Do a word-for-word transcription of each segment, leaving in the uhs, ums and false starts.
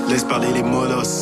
Laisse parler les molosses.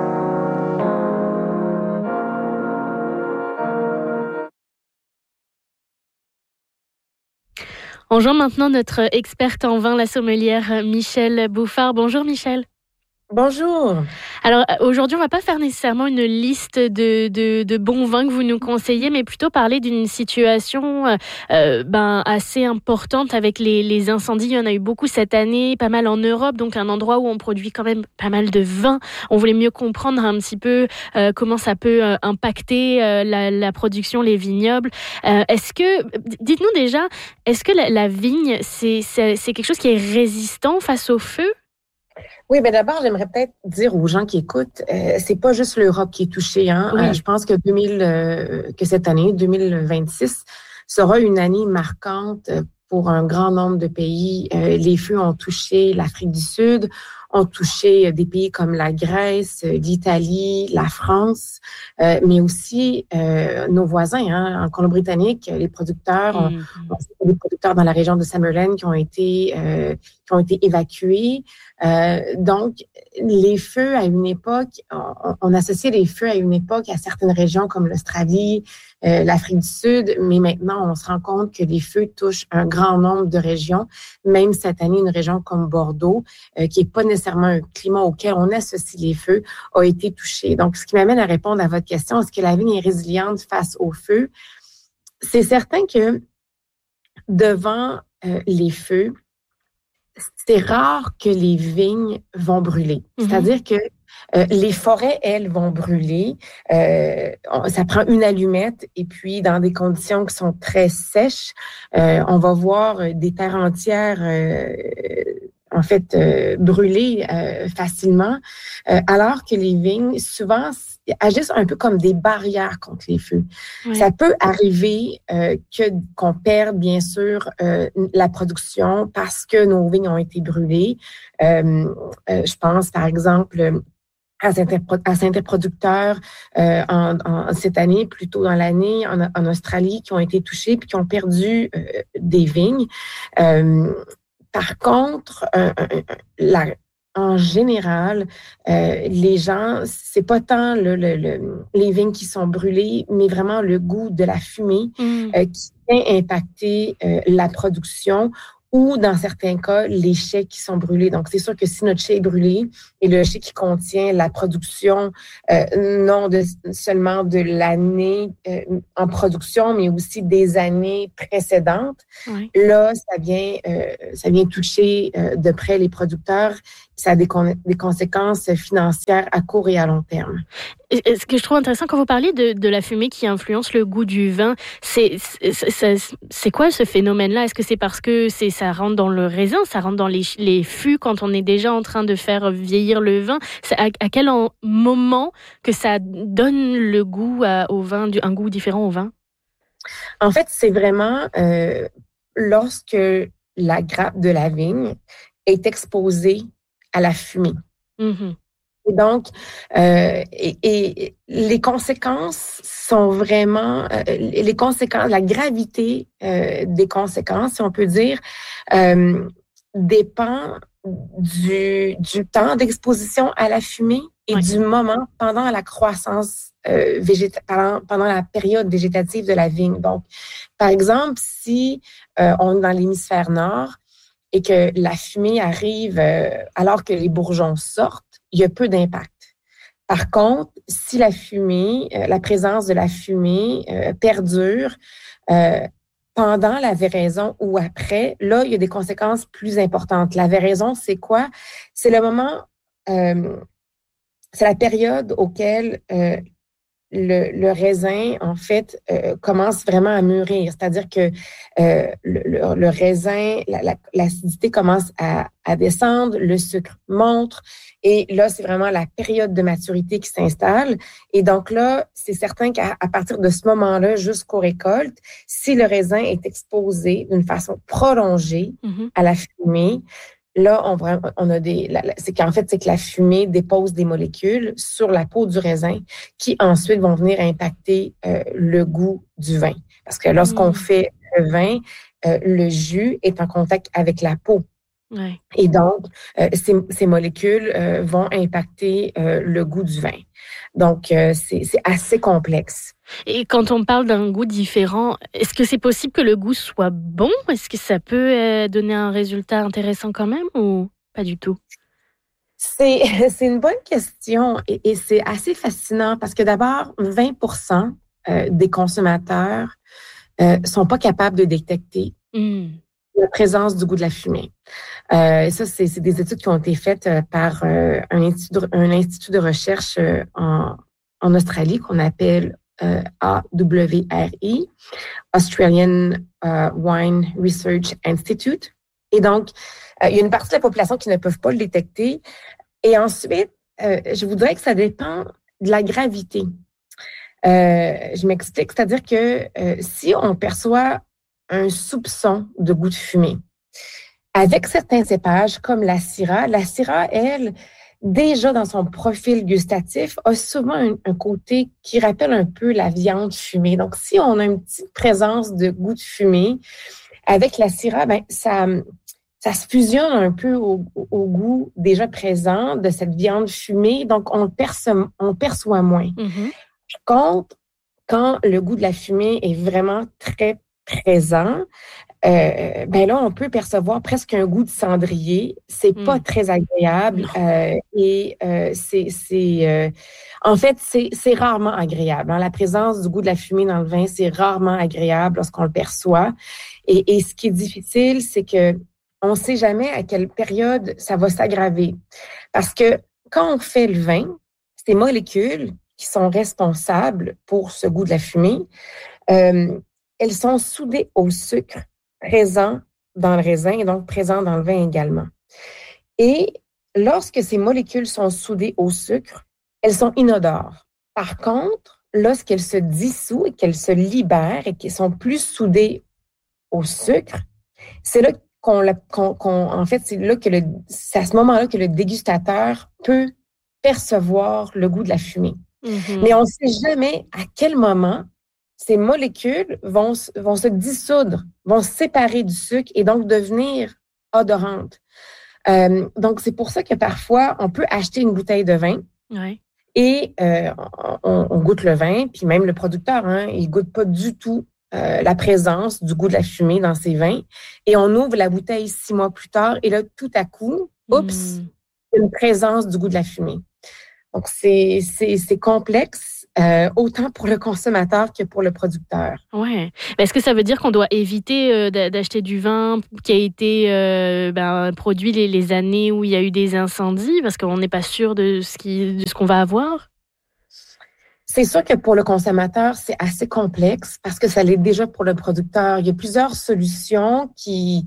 On joint maintenant notre experte en vin, la sommelière Michèle Bouffard. Bonjour Michèle. Bonjour. Alors aujourd'hui, on ne va pas faire nécessairement une liste de, de, de bons vins que vous nous conseillez, mais plutôt parler d'une situation euh, ben, assez importante avec les, les incendies. Il y en a eu beaucoup cette année, pas mal en Europe, donc un endroit où on produit quand même pas mal de vin. On voulait mieux comprendre un petit peu euh, comment ça peut euh, impacter euh, la, la production, les vignobles. Euh, est-ce que, dites-nous déjà, est-ce que la, la vigne, c'est, c'est, c'est quelque chose qui est résistant face au feu? Oui, bien d'abord, j'aimerais peut-être dire aux gens qui écoutent, euh, c'est pas juste l'Europe qui est touchée. Hein? Oui. Euh, je pense que deux mille, euh, que cette année, deux mille vingt-six, sera une année marquante pour un grand nombre de pays. Euh, les feux ont touché l'Afrique du Sud, ont touché des pays comme la Grèce, l'Italie, la France, euh, mais aussi euh, nos voisins. Hein? En Colombie-Britannique, les producteurs, ont, Mmh. ont des producteurs dans la région de Summerland qui ont été euh, qui ont été évacués. Euh, donc, les feux à une époque, on, on associait les feux à une époque à certaines régions comme l'Australie, euh, l'Afrique du Sud, mais maintenant, on se rend compte que les feux touchent un grand nombre de régions, même cette année, une région comme Bordeaux, euh, qui n'est pas nécessairement un climat auquel on associe les feux, a été touchée. Donc, ce qui m'amène à répondre à votre question, est-ce que la vigne est résiliente face aux feux? C'est certain que devant euh, les feux, c'est rare que les vignes vont brûler. Mm-hmm. C'est-à-dire que euh, les forêts, elles, vont brûler. Euh, on, ça prend une allumette et puis dans des conditions qui sont très sèches, euh, on va voir des terres entières euh, en fait euh, brûler euh, facilement, euh, alors que les vignes, souvent, agissent un peu comme des barrières contre les feux. Oui. Ça peut arriver euh, que, qu'on perde, bien sûr, euh, la production parce que nos vignes ont été brûlées. Euh, euh, je pense, par exemple, à certains producteurs euh, en, en, cette année, plus tôt dans l'année, en, en Australie, qui ont été touchés puis qui ont perdu euh, des vignes. Euh, par contre, euh, la En général, euh, les gens, c'est pas tant le, le, le, les vignes qui sont brûlées, mais vraiment le goût de la fumée mmh. euh, qui vient impacter euh, la production ou, dans certains cas, les chais qui sont brûlés. Donc, c'est sûr que si notre chai est brûlé et le chai qui contient la production, euh, non de, seulement de l'année euh, en production, mais aussi des années précédentes, oui. là, ça vient, euh, ça vient toucher euh, de près les producteurs. Ça a des, con- des conséquences financières à court et à long terme. Et ce que je trouve intéressant quand vous parlez de, de la fumée qui influence le goût du vin, c'est, c'est, c'est, c'est quoi ce phénomène-là? Est-ce que c'est parce que c'est, ça rentre dans le raisin, ça rentre dans les, les fûts quand on est déjà en train de faire vieillir le vin? C'est à, à quel en, moment que ça donne le goût à, au vin, un goût différent au vin? En fait, c'est vraiment euh, lorsque la grappe de la vigne est exposée à la fumée. Mm-hmm. Et donc, euh, et, et les conséquences sont vraiment, euh, les conséquences, la gravité euh, des conséquences, si on peut dire, euh, dépend du, du temps d'exposition à la fumée et oui. du moment pendant la croissance euh, végéta- pendant, pendant la période végétative de la vigne. Donc, par exemple, si euh, on est dans l'hémisphère nord et que la fumée arrive euh, alors que les bourgeons sortent, il y a peu d'impact. Par contre, si la fumée, euh, la présence de la fumée euh, perdure euh, pendant la véraison ou après, là, il y a des conséquences plus importantes. La véraison, c'est quoi? C'est le moment, euh, c'est la période auquel euh, Le, le raisin, en fait, euh, commence vraiment à mûrir. C'est-à-dire que euh, le, le, le raisin, la, la, l'acidité commence à, à descendre, le sucre monte, et là, c'est vraiment la période de maturité qui s'installe. Et donc là, c'est certain qu'à à partir de ce moment-là, jusqu'aux récoltes, si le raisin est exposé d'une façon prolongée mm-hmm. à la fumée, là, on, on a des, la, la, c'est qu'en fait, c'est que la fumée dépose des molécules sur la peau du raisin qui ensuite vont venir impacter euh, le goût du vin. Parce que lorsqu'on mmh. fait le vin, euh, le jus est en contact avec la peau. Ouais. Et donc, euh, ces, ces molécules euh, vont impacter euh, le goût du vin. Donc, euh, c'est, c'est assez complexe. Et quand on parle d'un goût différent, est-ce que c'est possible que le goût soit bon? Est-ce que ça peut euh, donner un résultat intéressant quand même ou pas du tout? C'est, c'est une bonne question et, et c'est assez fascinant parce que d'abord, vingt pour cent euh, des consommateurs euh, sont pas capables de détecter Mm. la présence du goût de la fumée. Euh, et ça, c'est, c'est des études qui ont été faites euh, par euh, un, institut de, un institut de recherche euh, en, en Australie qu'on appelle euh, A W R I, Australian euh, Wine Research Institute. Et donc, euh, il y a une partie de la population qui ne peuvent pas le détecter. Et ensuite, euh, je voudrais que ça dépend de la gravité. Euh, je m'explique, c'est-à-dire que euh, si on perçoit un soupçon de goût de fumée, avec certains cépages comme la Syrah, la Syrah, elle, déjà dans son profil gustatif, a souvent un, un côté qui rappelle un peu la viande fumée. Donc, si on a une petite présence de goût de fumée, avec la Syrah, ben, ça, ça se fusionne un peu au, au goût déjà présent de cette viande fumée. Donc, on, perce, on perçoit moins. Mm-hmm. Par contre, quand le goût de la fumée est vraiment très présent, euh, ben là, on peut percevoir presque un goût de cendrier. C'est pas Mm. très agréable euh, et euh, c'est, c'est euh, en fait, c'est, c'est rarement agréable. Hein. La présence du goût de la fumée dans le vin, c'est rarement agréable lorsqu'on le perçoit. Et, et ce qui est difficile, c'est que on sait jamais à quelle période ça va s'aggraver. Parce que quand on fait le vin, ces molécules qui sont responsables pour ce goût de la fumée, euh, elles sont soudées au sucre présent dans le raisin et donc présent dans le vin également. Et lorsque ces molécules sont soudées au sucre, elles sont inodores. Par contre, lorsqu'elles se dissouent et qu'elles se libèrent et qu'elles sont plus soudées au sucre, c'est là qu'on, qu'on, qu'on en fait, c'est là que le, c'est à ce moment-là que le dégustateur peut percevoir le goût de la fumée. Mm-hmm. Mais on ne sait jamais à quel moment ces molécules vont, vont se dissoudre, vont se séparer du sucre et donc devenir odorantes. Euh, donc, c'est pour ça que parfois, on peut acheter une bouteille de vin Ouais. et euh, on, on goûte le vin, puis même le producteur, hein, il ne goûte pas du tout euh, la présence du goût de la fumée dans ses vins. Et on ouvre la bouteille six mois plus tard et là, tout à coup, oups, Mm. une présence du goût de la fumée. Donc, c'est, c'est, c'est complexe. Euh, autant pour le consommateur que pour le producteur. Ouais. Est-ce que ça veut dire qu'on doit éviter euh, d'acheter du vin qui a été euh, ben, produit les, les années où il y a eu des incendies parce qu'on n'est pas sûr de ce, qui, de ce qu'on va avoir? C'est sûr que pour le consommateur, c'est assez complexe parce que ça l'est déjà pour le producteur. Il y a plusieurs solutions qui,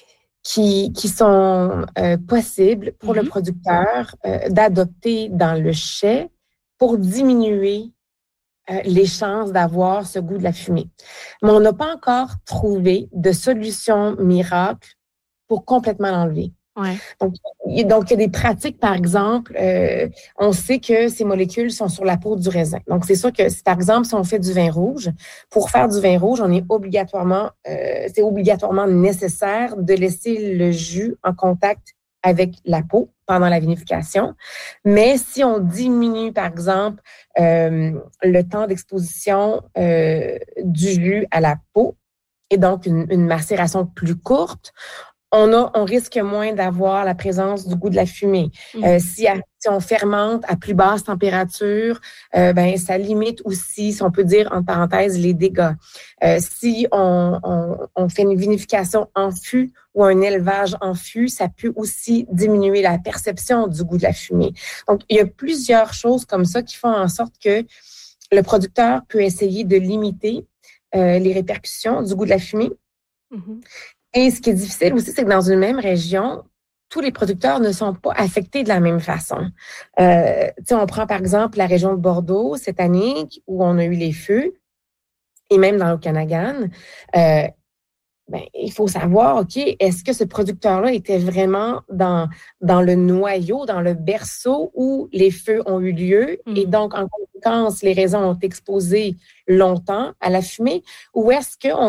qui, qui sont euh, possibles pour mm-hmm. le producteur euh, d'adopter dans le chai pour diminuer euh, les chances d'avoir ce goût de la fumée. Mais on n'a pas encore trouvé de solution miracle pour complètement l'enlever. Ouais. Donc, il, donc, il y a des pratiques, par exemple, euh, on sait que ces molécules sont sur la peau du raisin. Donc, c'est sûr que, si, par exemple, si on fait du vin rouge, pour faire du vin rouge, on est obligatoirement, euh, c'est obligatoirement nécessaire de laisser le jus en contact avec la peau pendant la vinification. Mais si on diminue, par exemple, euh, le temps d'exposition euh, du jus à la peau et donc une, une macération plus courte, on, a, on risque moins d'avoir la présence du goût de la fumée. Mmh. Euh, si, à, si on fermente à plus basse température, euh, ben ça limite aussi, si on peut dire en parenthèse, les dégâts. Euh, si on, on, on fait une vinification en fût ou un élevage en fût, ça peut aussi diminuer la perception du goût de la fumée. Donc, il y a plusieurs choses comme ça qui font en sorte que le producteur peut essayer de limiter euh, les répercussions du goût de la fumée. Mmh. Et ce qui est difficile aussi, c'est que dans une même région, tous les producteurs ne sont pas affectés de la même façon. Euh, tu sais, on prend par exemple la région de Bordeaux cette année où on a eu les feux, et même dans l'Okanagan. Euh, ben, il faut savoir, OK, est-ce que ce producteur-là était vraiment dans, dans le noyau, dans le berceau où les feux ont eu lieu mmh. et donc, en conséquence, les raisins ont exposé longtemps à la fumée, ou est-ce qu'on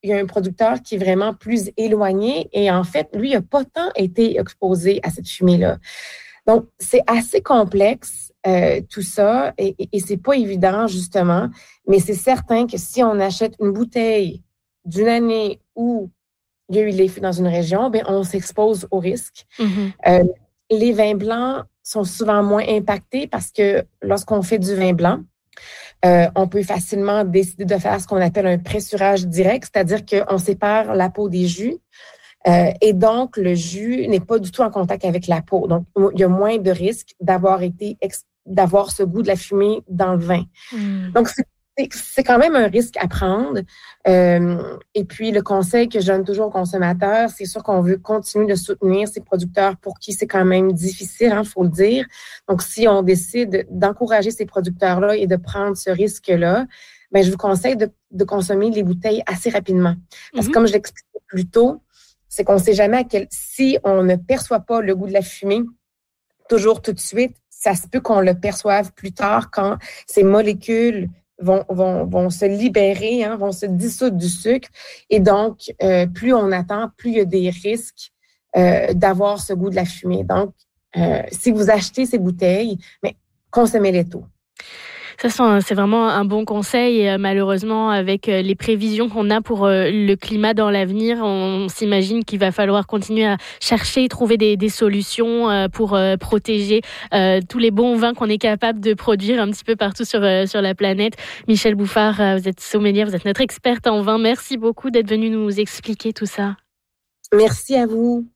il y a un producteur qui est vraiment plus éloigné et en fait, lui, il n'a pas tant été exposé à cette fumée-là. Donc, c'est assez complexe, euh, tout ça, et, et, et c'est pas évident, justement, mais c'est certain que si on achète une bouteille d'une année où il y a eu les feux dans une région, bien, on s'expose au risque. Mm-hmm. Euh, les vins blancs sont souvent moins impactés parce que lorsqu'on fait du vin blanc, euh, on peut facilement décider de faire ce qu'on appelle un pressurage direct, c'est-à-dire qu'on sépare la peau des jus. Euh, et donc, le jus n'est pas du tout en contact avec la peau. Donc, il y a moins de risques d'avoir été ex- d'avoir ce goût de la fumée dans le vin. Mm. Donc, c'est, c'est, c'est quand même un risque à prendre. Euh, et puis, le conseil que je donne toujours aux consommateurs, c'est sûr qu'on veut continuer de soutenir ces producteurs pour qui c'est quand même difficile, hein, faut le dire. Donc, si on décide d'encourager ces producteurs-là et de prendre ce risque-là, ben, je vous conseille de, de consommer les bouteilles assez rapidement. Parce que, Mm-hmm. comme je l'expliquais plus tôt, c'est qu'on ne sait jamais à quel... Si on ne perçoit pas le goût de la fumée toujours tout de suite, ça se peut qu'on le perçoive plus tard quand ces molécules vont, vont, vont se libérer, hein, vont se dissoudre du sucre. Et donc, euh, plus on attend, plus il y a des risques euh, d'avoir ce goût de la fumée. Donc, euh, si vous achetez ces bouteilles, mais consommez-les tôt. Ça, c'est vraiment un bon conseil. Et malheureusement, avec les prévisions qu'on a pour le climat dans l'avenir, on s'imagine qu'il va falloir continuer à chercher, trouver des, des solutions pour protéger tous les bons vins qu'on est capable de produire un petit peu partout sur, sur la planète. Michèle Bouffard, vous êtes sommelière, vous êtes notre experte en vin. Merci beaucoup d'être venue nous expliquer tout ça. Merci à vous.